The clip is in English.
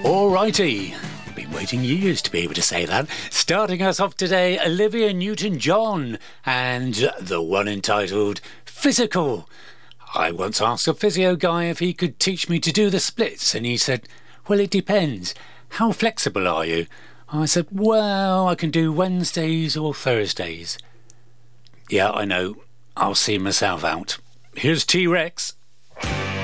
Alrighty, been waiting years to be able to say that. Starting us off today, Olivia Newton-John and the one entitled Physical. I once asked a physio guy if he could teach me to do the splits, and he said, well, it depends. How flexible are you? I said, well, I can do Wednesdays or Thursdays. Yeah, I know. I'll see myself out. Here's T-Rex.